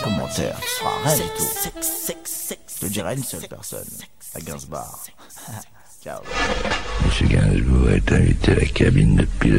commentaire, tu seras rien du tout. Je te dirai à une seule personne, à Gainsbourg. Ciao. Monsieur Gainsbourg est invité à la cabine de pilote.